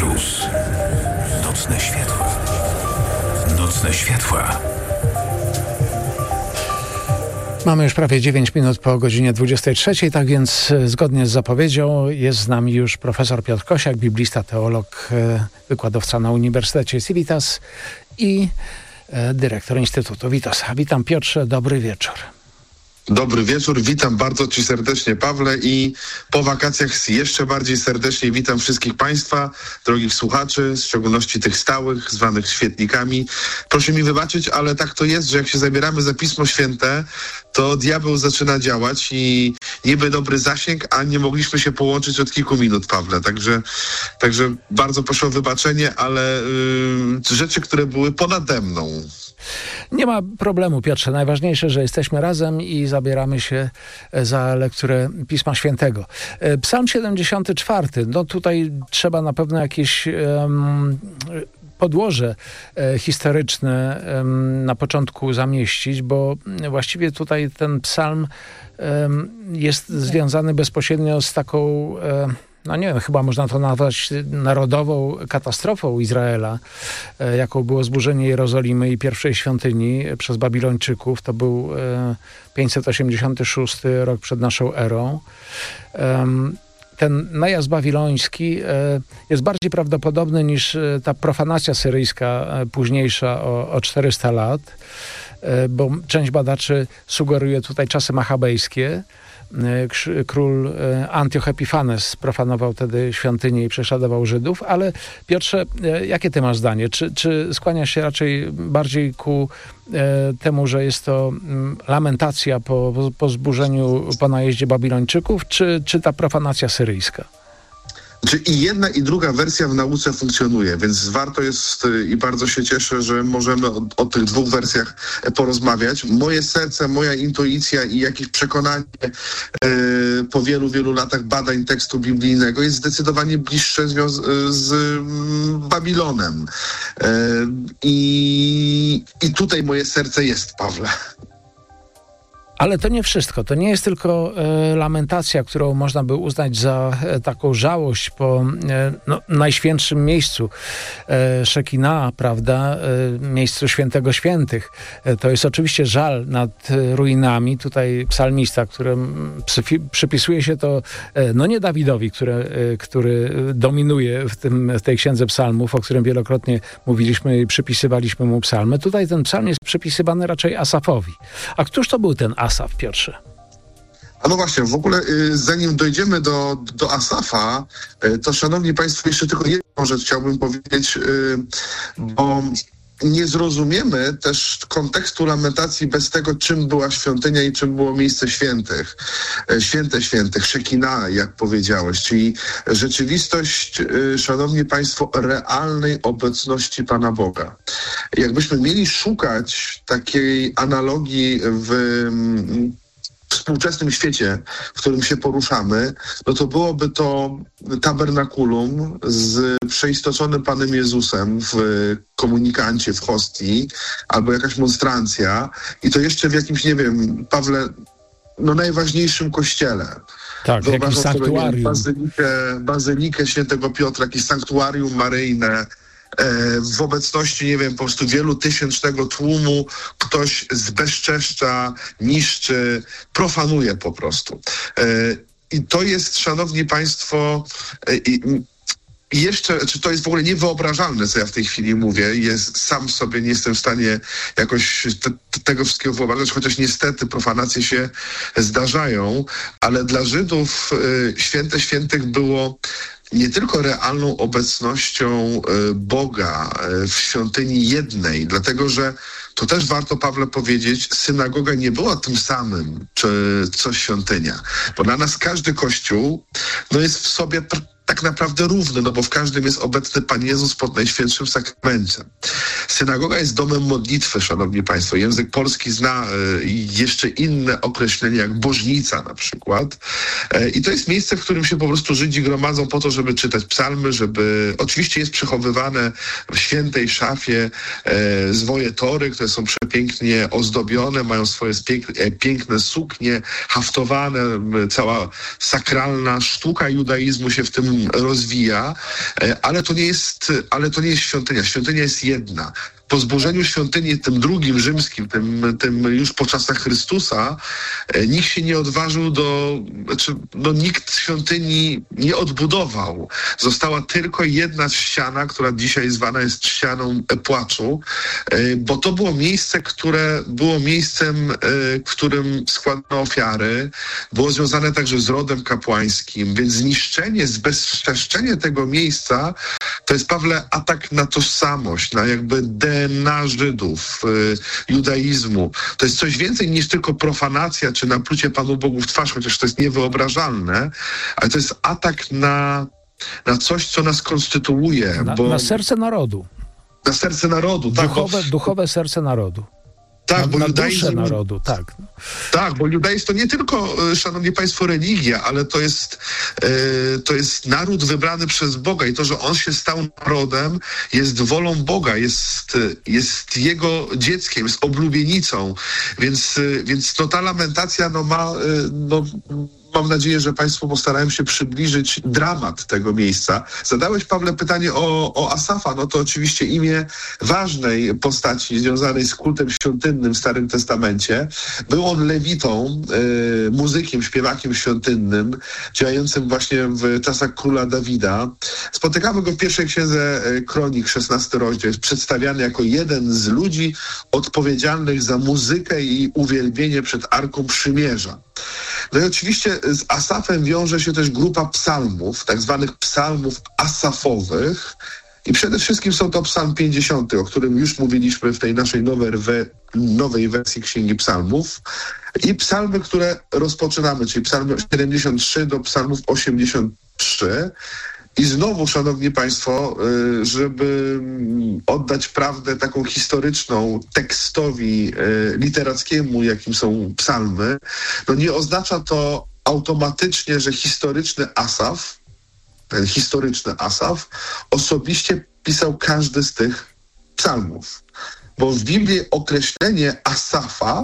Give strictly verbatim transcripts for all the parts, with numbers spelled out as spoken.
Plus. Nocne światła. Nocne światła. Mamy już prawie dziewięć minut po godzinie dwudziestej trzeciej, tak więc zgodnie z zapowiedzią jest z nami już profesor Piotr Kosiak, biblista, teolog, wykładowca na Uniwersytecie Civitas i dyrektor Instytutu Witosa. Witam, Piotrze, dobry wieczór. Dobry wieczór, witam bardzo Ci serdecznie, Pawle, i po wakacjach jeszcze bardziej serdecznie witam wszystkich Państwa, drogich słuchaczy, w szczególności tych stałych, zwanych świetnikami. Proszę mi wybaczyć, ale tak to jest, że jak się zabieramy za Pismo Święte, to diabeł zaczyna działać i niby dobry zasięg, a nie mogliśmy się połączyć od kilku minut, Pawle. Także, także bardzo proszę o wybaczenie, ale yy, rzeczy, które były ponade mną. Nie ma problemu, Piotrze. Najważniejsze, że jesteśmy razem i zabieramy się za lekturę Pisma Świętego. Psalm siedemdziesiąty czwarty. No tutaj trzeba na pewno jakieś um, podłoże e, historyczne um, na początku zamieścić, bo właściwie tutaj ten psalm um, jest związany bezpośrednio z taką... Um, no nie wiem, chyba można to nazwać narodową katastrofą Izraela, e, jaką było zburzenie Jerozolimy i pierwszej świątyni przez Babilończyków. To był e, pięćset osiemdziesiąty szósty rok przed naszą erą. E, ten najazd babiloński e, jest bardziej prawdopodobny niż e, ta profanacja syryjska e, późniejsza o, o czterysta lat, e, bo część badaczy sugeruje tutaj czasy machabejskie. Król Antioch Epifanes profanował wtedy świątynię i prześladował Żydów, ale Piotrze, jakie ty masz zdanie? Czy, czy skłaniasz się raczej bardziej ku e, temu, że jest to lamentacja po, po zburzeniu, po najeździe Babilończyków, czy, czy ta profanacja syryjska? Czy i jedna, i druga wersja w nauce funkcjonuje, więc warto jest i bardzo się cieszę, że możemy o, o tych dwóch wersjach porozmawiać. Moje serce, moja intuicja i jakieś przekonanie e, po wielu, wielu latach badań tekstu biblijnego jest zdecydowanie bliższe związ- z mm, Babilonem. E, i, I tutaj moje serce jest, Pawle. Ale to nie wszystko. To nie jest tylko e, lamentacja, którą można by uznać za e, taką żałość po e, no, najświętszym miejscu e, Szekina, prawda, e, miejscu Świętego Świętych. E, to jest oczywiście żal nad e, ruinami. Tutaj psalmista, którym psyfi, przypisuje się to e, no nie Dawidowi, który, e, który dominuje w, tym, w tej księdze psalmów, o którym wielokrotnie mówiliśmy i przypisywaliśmy mu psalmy. Tutaj ten psalm jest przypisywany raczej Asafowi. A któż to był ten Asaf? Asaf, Piotrze. A no właśnie, w ogóle y, zanim dojdziemy do, do Asafa, y, to szanowni Państwo, jeszcze tylko jedną rzecz chciałbym powiedzieć, y, bo nie zrozumiemy też kontekstu lamentacji bez tego, czym była świątynia i czym było miejsce świętych. Święte świętych, Szekina, jak powiedziałeś, czyli rzeczywistość, szanowni Państwo, realnej obecności Pana Boga. Jakbyśmy mieli szukać takiej analogii w współczesnym świecie, w którym się poruszamy, no to byłoby to tabernakulum z przeistoczonym Panem Jezusem w komunikancie, w hostii, albo jakaś monstrancja i to jeszcze w jakimś, nie wiem, Pawle, no najważniejszym kościele. Tak, w jakimś sanktuarium. Bazylikę, bazylikę Świętego Piotra, jakieś sanktuarium maryjne, w obecności, nie wiem, po prostu wielu tysięcznego tłumu ktoś zbezczeszcza, niszczy, profanuje po prostu. I to jest, szanowni Państwo, i jeszcze, czy to jest w ogóle niewyobrażalne, co ja w tej chwili mówię, jest, sam sobie nie jestem w stanie jakoś te, tego wszystkiego wyobrażać, chociaż niestety profanacje się zdarzają, ale dla Żydów y, Święte Świętych było nie tylko realną obecnością Boga w świątyni jednej, dlatego że to też warto, Pawle, powiedzieć, synagoga nie była tym samym, czy co świątynia. Bo dla nas każdy kościół no jest w sobie tr- tak naprawdę równy, no bo w każdym jest obecny Pan Jezus pod Najświętszym Sakramentem. Synagoga jest domem modlitwy, szanowni Państwo. Język polski zna y, jeszcze inne określenia, jak bożnica na przykład. Y, I to jest miejsce, w którym się po prostu Żydzi gromadzą po to, żeby czytać psalmy, żeby... Oczywiście jest przechowywane w świętej szafie y, zwoje Tory, które są przepięknie ozdobione, mają swoje piękne, piękne suknie, haftowane. Cała sakralna sztuka judaizmu się w tym mm, rozwija, e, ale to nie jest, ale to nie jest świątynia. Świątynia jest jedna. Po zburzeniu świątyni, tym drugim rzymskim, tym, tym już po czasach Chrystusa, e, nikt się nie odważył do, znaczy, no nikt świątyni nie odbudował. Została tylko jedna ściana, która dzisiaj zwana jest ścianą płaczu, e, bo to było miejsce, które było miejscem, e, w którym składano ofiary, było związane także z rodem kapłańskim, więc zniszczenie, zbezczeszczenie tego miejsca to jest, Pawle, atak na tożsamość, na jakby D N A Żydów, y, judaizmu. To jest coś więcej niż tylko profanacja, czy naplucie Panu Bogu w twarz, chociaż to jest niewyobrażalne, ale to jest atak na, na coś, co nas konstytuuje. Na, bo, na serce narodu. Na serce narodu, tak. Duchowe, bo, duchowe serce narodu. tak, na, bo na judaizm, duszę narodu, tak. Tak, bo judaizm to nie tylko, szanowni państwo, religia, ale to jest, e, to jest naród wybrany przez Boga i to, że on się stał narodem, jest wolą Boga, jest, jest jego dzieckiem, jest oblubienicą, więc, więc no, ta lamentacja no, ma... No, mam nadzieję, że Państwo postarają się przybliżyć dramat tego miejsca. Zadałeś, Pawle, pytanie o, o Asafa. No to oczywiście imię ważnej postaci związanej z kultem świątynnym w Starym Testamencie. Był on lewitą, y, muzykiem, śpiewakiem świątynnym, działającym właśnie w czasach króla Dawida. Spotykamy go w pierwszej księdze Kronik, szesnasty rozdział. Jest przedstawiany jako jeden z ludzi odpowiedzialnych za muzykę i uwielbienie przed Arką Przymierza. No i oczywiście z Asafem wiąże się też grupa psalmów, tak zwanych psalmów asafowych. I przede wszystkim są to psalm pięćdziesiąty, o którym już mówiliśmy w tej naszej nowej, nowej wersji Księgi Psalmów. I psalmy, które rozpoczynamy, czyli psalmy siedemdziesiąt trzy do psalmów osiemdziesiąt trzy. I znowu, szanowni państwo, żeby oddać prawdę taką historyczną tekstowi literackiemu, jakim są psalmy, no nie oznacza to automatycznie, że historyczny Asaf, ten historyczny Asaf, osobiście pisał każdy z tych psalmów. Bo w Biblii określenie Asafa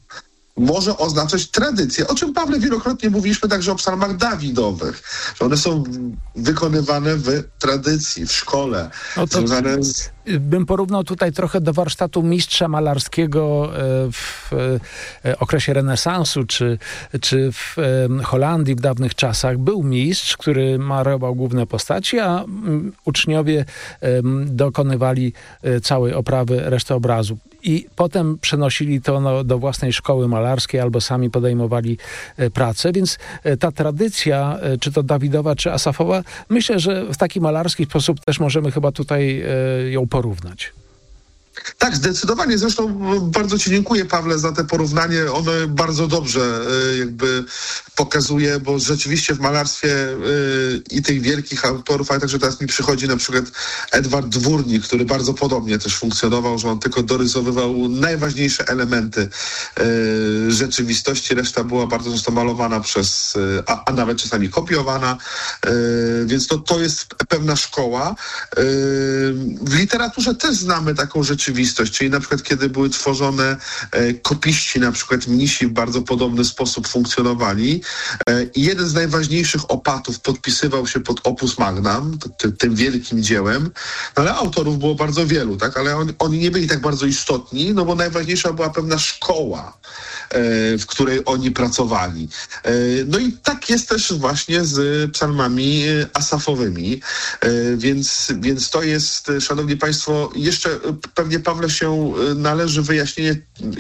może oznaczać tradycję, o czym, Pawle, wielokrotnie mówiliśmy także o psalmach Dawidowych, że one są wykonywane w tradycji, w szkole. No to związane z... Bym porównał tutaj trochę do warsztatu mistrza malarskiego w okresie renesansu, czy, czy w Holandii w dawnych czasach. Był mistrz, który malował główne postaci, a uczniowie dokonywali całej oprawy, resztę obrazu. I potem przenosili to no, do własnej szkoły malarskiej albo sami podejmowali e, pracę, więc e, ta tradycja, e, czy to Dawidowa, czy Asafowa, myślę, że w taki malarski sposób też możemy chyba tutaj e, ją porównać. Tak, zdecydowanie. Zresztą bardzo ci dziękuję, Pawle, za te porównanie. Ono bardzo dobrze y, jakby pokazuje, bo rzeczywiście w malarstwie y, i tych wielkich autorów, ale także teraz mi przychodzi na przykład Edward Dwórnik, który bardzo podobnie też funkcjonował, że on tylko dorysowywał najważniejsze elementy y, rzeczywistości. Reszta była bardzo często malowana przez, y, a, a nawet czasami kopiowana, y, więc to, to jest pewna szkoła. Y, w literaturze też znamy taką rzeczywistość, czyli na przykład kiedy były tworzone e, kopiści, na przykład mnisi w bardzo podobny sposób funkcjonowali e, i jeden z najważniejszych opatów podpisywał się pod opus magnum, t- tym wielkim dziełem, no ale autorów było bardzo wielu, tak, ale on, oni nie byli tak bardzo istotni, no bo najważniejsza była pewna szkoła, e, w której oni pracowali. E, no i tak jest też właśnie z psalmami asafowymi, e, więc, więc to jest, szanowni państwo, jeszcze pewnie, Pawle, się należy wyjaśnienie,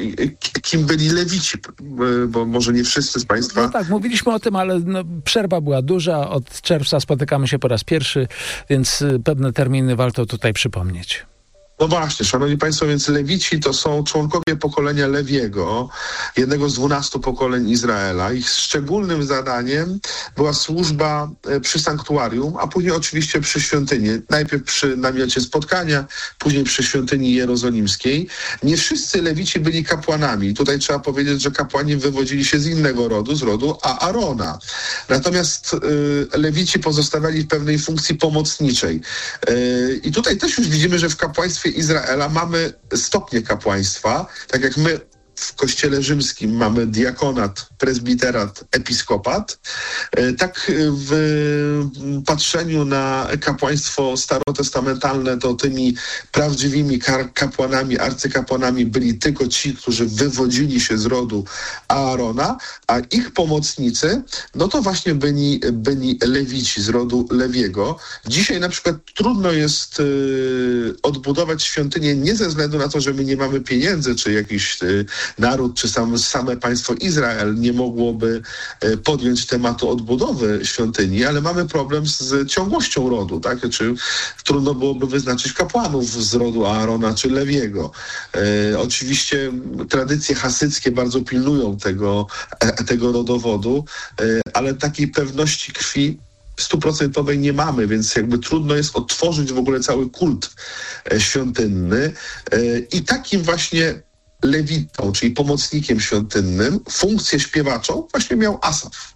kim byli lewici, bo może nie wszyscy z państwa... No tak, mówiliśmy o tym, ale no, przerwa była duża. Od czerwca spotykamy się po raz pierwszy, więc pewne terminy warto tutaj przypomnieć. No właśnie, szanowni państwo, więc lewici to są członkowie pokolenia Lewiego, jednego z dwunastu pokoleń Izraela. Ich szczególnym zadaniem była służba przy sanktuarium, a później oczywiście przy świątyni. Najpierw przy namiocie spotkania, później przy świątyni jerozolimskiej. Nie wszyscy lewici byli kapłanami. Tutaj trzeba powiedzieć, że kapłani wywodzili się z innego rodu, z rodu Aarona. Natomiast y, lewici pozostawiali w pewnej funkcji pomocniczej. Y, I tutaj też już widzimy, że w kapłaństwie Izraela mamy stopnie kapłaństwa, tak jak my w Kościele Rzymskim mamy diakonat, prezbiterat, episkopat, tak w patrzeniu na kapłaństwo starotestamentalne to tymi prawdziwymi kapłanami, arcykapłanami byli tylko ci, którzy wywodzili się z rodu Aarona, a ich pomocnicy, no to właśnie byli, byli lewici z rodu Lewiego. Dzisiaj na przykład trudno jest y, odbudować świątynię nie ze względu na to, że my nie mamy pieniędzy, czy jakiś y, naród, czy sam, same państwo Izrael nie mogłoby y, podjąć tematu odbudowy świątyni, ale mamy problem z ciągłością rodu, tak? Czy trudno byłoby wyznaczyć kapłanów z rodu Aarona czy Lewiego. Y, oczywiście tradycje hasyckie bardzo pilnują tego, e, tego rodowodu, y, ale takiej pewności krwi stuprocentowej nie mamy, więc jakby trudno jest otworzyć w ogóle cały kult świątynny i takim właśnie lewitą, czyli pomocnikiem świątynnym, funkcję śpiewaczą właśnie miał Asaf.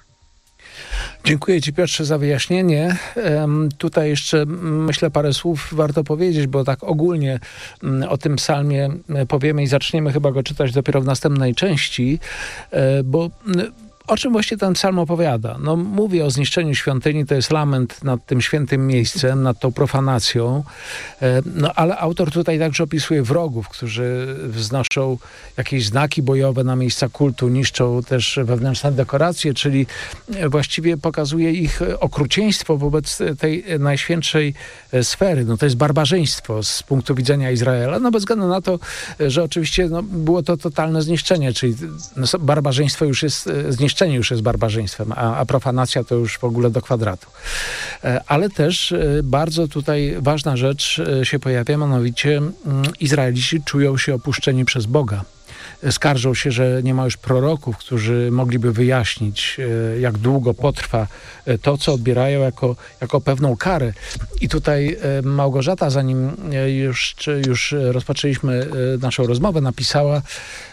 Dziękuję Ci, Piotrze, za wyjaśnienie. Um, tutaj jeszcze myślę parę słów warto powiedzieć, bo tak ogólnie um, o tym psalmie powiemy i zaczniemy chyba go czytać dopiero w następnej części, um, bo um, o czym właśnie ten psalm opowiada? No, mówi o zniszczeniu świątyni, to jest lament nad tym świętym miejscem, nad tą profanacją, no ale autor tutaj także opisuje wrogów, którzy wznoszą jakieś znaki bojowe na miejsca kultu, niszczą też wewnętrzne dekoracje, czyli właściwie pokazuje ich okrucieństwo wobec tej najświętszej sfery. No to jest barbarzyństwo z punktu widzenia Izraela, no bez względu na to, że oczywiście no, było to totalne zniszczenie, czyli no, barbarzyństwo już jest zniszczenie, już jest barbarzyństwem, a, a profanacja to już w ogóle do kwadratu. Ale też bardzo tutaj ważna rzecz się pojawia, mianowicie Izraelici czują się opuszczeni przez Boga. Skarżą się, że nie ma już proroków, którzy mogliby wyjaśnić, jak długo potrwa to, co odbierają jako, jako pewną karę. I tutaj Małgorzata, zanim już, już rozpoczęliśmy naszą rozmowę, napisała,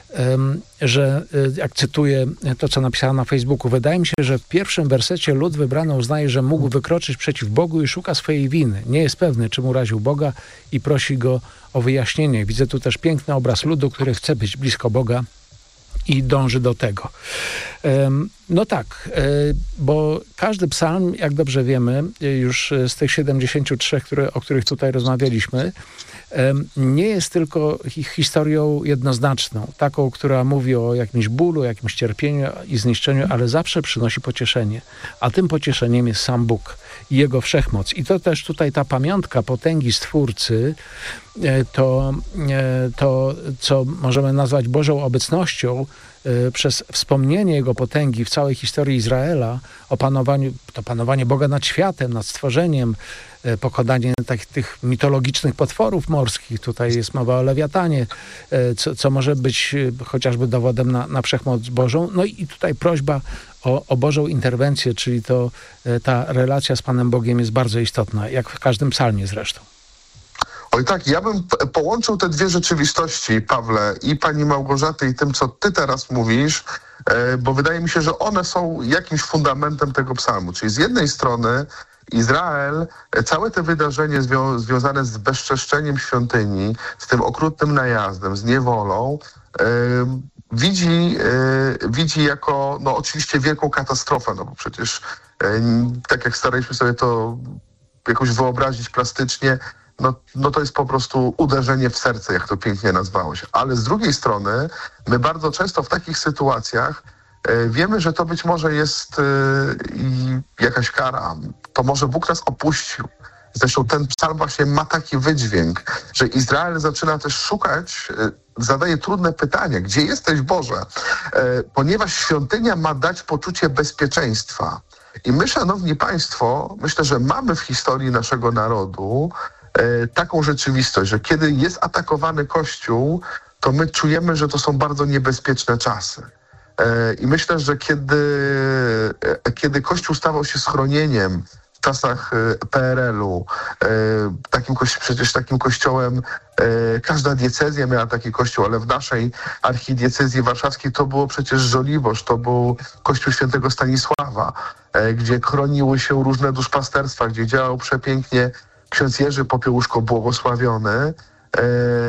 że, jak cytuję to, co napisała na Facebooku, wydaje mi się, że w pierwszym wersecie lud wybrany uznaje, że mógł wykroczyć przeciw Bogu i szuka swojej winy. Nie jest pewny, czym uraził Boga i prosi go o wyjaśnienie. Widzę tu też piękny obraz ludu, który chce być blisko Boga i dąży do tego. No tak, bo każdy psalm, jak dobrze wiemy, już z tych siedemdziesięciu trzech, które, o których tutaj rozmawialiśmy, nie jest tylko ich historią jednoznaczną, taką, która mówi o jakimś bólu, jakimś cierpieniu i zniszczeniu, ale zawsze przynosi pocieszenie. A tym pocieszeniem jest sam Bóg i Jego wszechmoc. I to też tutaj ta pamiątka potęgi Stwórcy, to, to co możemy nazwać Bożą obecnością, przez wspomnienie Jego potęgi w całej historii Izraela, o panowaniu, to panowanie Boga nad światem, nad stworzeniem, pokonanie tak, tych mitologicznych potworów morskich. Tutaj jest mowa o Lewiatanie, co, co może być chociażby dowodem na, na wszechmoc Bożą. No i tutaj prośba o, o Bożą interwencję, czyli to ta relacja z Panem Bogiem jest bardzo istotna, jak w każdym psalmie zresztą. Oj tak, ja bym połączył te dwie rzeczywistości, Pawle, i pani Małgorzaty, i tym, co ty teraz mówisz, bo wydaje mi się, że one są jakimś fundamentem tego psalmu. Czyli z jednej strony Izrael, całe te wydarzenie zwią- związane z bezczeszczeniem świątyni, z tym okrutnym najazdem, z niewolą, yy, widzi, yy, widzi jako, no oczywiście wielką katastrofę, no bo przecież yy, tak jak staraliśmy sobie to jakoś wyobrazić plastycznie, No, no to jest po prostu uderzenie w serce, jak to pięknie nazwałeś. Ale z drugiej strony my bardzo często w takich sytuacjach e, wiemy, że to być może jest e, jakaś kara. To może Bóg nas opuścił. Zresztą ten psalm właśnie ma taki wydźwięk, że Izrael zaczyna też szukać, e, zadaje trudne pytanie, gdzie jesteś, Boże? E, ponieważ świątynia ma dać poczucie bezpieczeństwa. I my, szanowni państwo, myślę, że mamy w historii naszego narodu taką rzeczywistość, że kiedy jest atakowany Kościół, to my czujemy, że to są bardzo niebezpieczne czasy. I myślę, że kiedy, kiedy Kościół stawał się schronieniem w czasach P R L-u, takim, przecież takim kościołem, każda diecezja miała taki kościół, ale w naszej archidiecezji warszawskiej to było przecież Żoliborz, to był kościół świętego Stanisława, gdzie chroniły się różne duszpasterstwa, gdzie działał przepięknie ksiądz Jerzy Popiełuszko błogosławiony,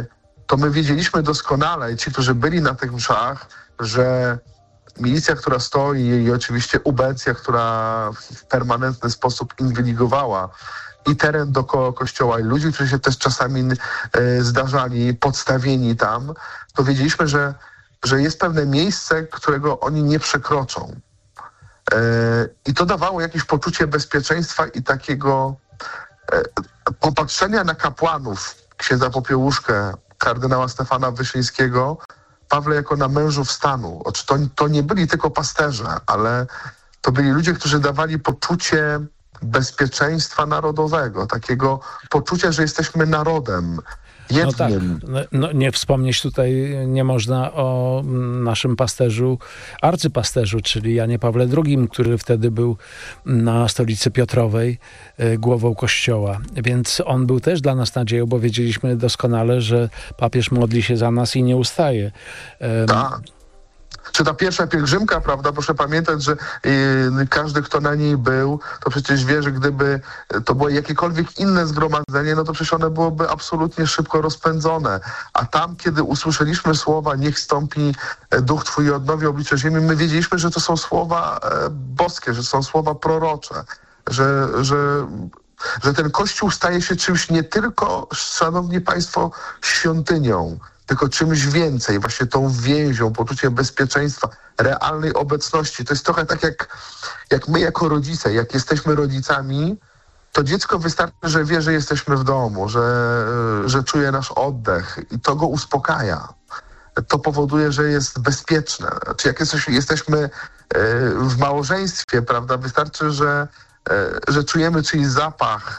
to my wiedzieliśmy doskonale, ci, którzy byli na tych mszach, że milicja, która stoi i oczywiście ubecja, która w permanentny sposób inwigilowała i teren dookoła kościoła i ludzi, którzy się też czasami e, zdarzali, podstawieni tam, to wiedzieliśmy, że, że jest pewne miejsce, którego oni nie przekroczą. E, I to dawało jakieś poczucie bezpieczeństwa i takiego e, popatrzenia na kapłanów, księdza Popiełuszkę, kardynała Stefana Wyszyńskiego, Pawle, jako na mężów stanu. To, to nie byli tylko pasterze, ale to byli ludzie, którzy dawali poczucie bezpieczeństwa narodowego, takiego poczucia, że jesteśmy narodem jednym. No tak, no, nie wspomnieć tutaj nie można o naszym pasterzu, arcypasterzu, czyli Janie Pawle drugim, który wtedy był na stolicy Piotrowej e, głową kościoła. Więc on był też dla nas nadzieją, bo wiedzieliśmy doskonale, że papież modli się za nas i nie ustaje. E, tak. Czy ta pierwsza pielgrzymka, prawda, proszę pamiętać, że yy, każdy, kto na niej był, to przecież wie, że gdyby to było jakiekolwiek inne zgromadzenie, no to przecież one byłoby absolutnie szybko rozpędzone. A tam, kiedy usłyszeliśmy słowa niech stąpi duch Twój i odnowi oblicze ziemi, my wiedzieliśmy, że to są słowa e, boskie, że są słowa prorocze, że, że, że ten Kościół staje się czymś nie tylko, szanowni państwo, świątynią, tylko czymś więcej, właśnie tą więzią, poczuciem bezpieczeństwa, realnej obecności. To jest trochę tak jak, jak my jako rodzice, jak jesteśmy rodzicami, to dziecko wystarczy, że wie, że jesteśmy w domu, że, że czuje nasz oddech i to go uspokaja. To powoduje, że jest bezpieczne. Czy jak jesteś, jesteśmy w małżeństwie, prawda, wystarczy, że że czujemy czyjś zapach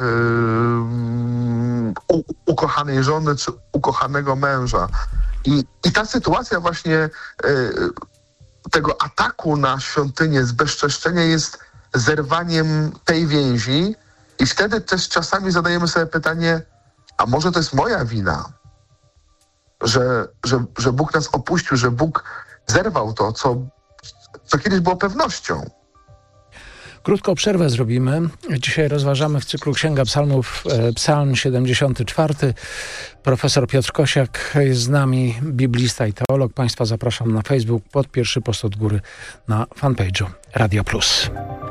yy, u, ukochanej żony czy ukochanego męża. I, i ta sytuacja właśnie yy, tego ataku na świątynię, zbezczeszczenia jest zerwaniem tej więzi i wtedy też czasami zadajemy sobie pytanie, a może to jest moja wina, że, że, że Bóg nas opuścił, że Bóg zerwał to, co, co kiedyś było pewnością. Krótką przerwę zrobimy. Dzisiaj rozważamy w cyklu Księga Psalmów e, Psalm siedemdziesiąty czwarty. Profesor Piotr Kosiak jest z nami, biblista i teolog. Państwa zapraszam na Facebook pod pierwszy post od góry na fanpage'u Radio Plus.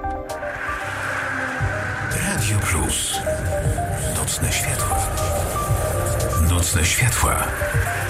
Radio Plus. Nocne światła. Nocne światła.